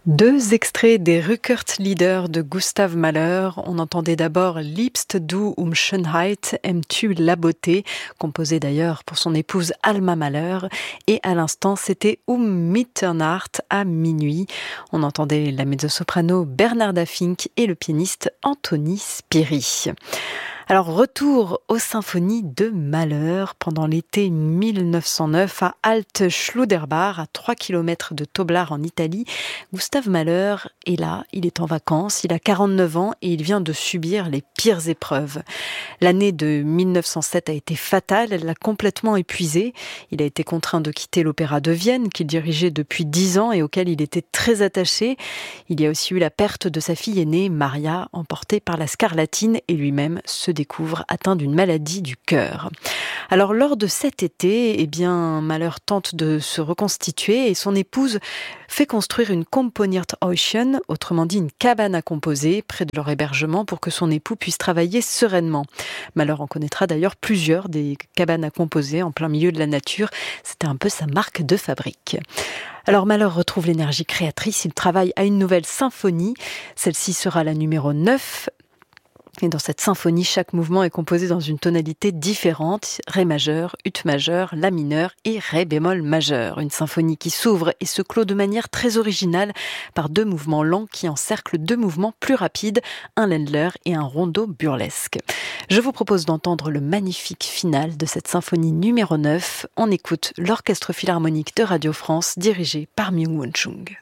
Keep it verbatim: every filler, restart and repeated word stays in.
Deux extraits des Rückert-Lieder de Gustav Mahler. On entendait d'abord Liebst du um Schönheit, aimes-tu la beauté, composé d'ailleurs pour son épouse Alma Mahler. Et à l'instant, c'était Um Mitternacht, à minuit. On entendait la mezzo-soprano Bernarda Fink et le pianiste Anthony Spiri. Alors, retour aux symphonies de Mahler pendant l'été mille neuf cent neuf à Alt-Schlüderbach, à trois kilomètres de Toblach en Italie. Gustav Mahler est là, il est en vacances, il a quarante-neuf ans et il vient de subir les pires épreuves. L'année de mille neuf cent sept a été fatale, elle l'a complètement épuisé. Il a été contraint de quitter l'Opéra de Vienne qu'il dirigeait depuis dix ans et auquel il était très attaché. Il y a aussi eu la perte de sa fille aînée, Maria, emportée par la scarlatine, et lui-même se découvre atteint d'une maladie du cœur. Alors lors de cet été, eh bien, Mahler tente de se reconstituer et son épouse fait construire une Komponierthäuschen, autrement dit une cabane à composer près de leur hébergement pour que son époux puisse travailler sereinement. Mahler en connaîtra d'ailleurs plusieurs, des cabanes à composer en plein milieu de la nature. C'était un peu sa marque de fabrique. Alors Mahler retrouve l'énergie créatrice, il travaille à une nouvelle symphonie. Celle-ci sera la numéro neuf. Et dans cette symphonie, chaque mouvement est composé dans une tonalité différente, Ré majeur, Ut majeur, La mineur et Ré bémol majeur. Une symphonie qui s'ouvre et se clôt de manière très originale par deux mouvements lents qui encerclent deux mouvements plus rapides, un Ländler et un rondo burlesque. Je vous propose d'entendre le magnifique final de cette symphonie numéro neuf. On écoute l'Orchestre Philharmonique de Radio France dirigé par Myung-Whun Chung.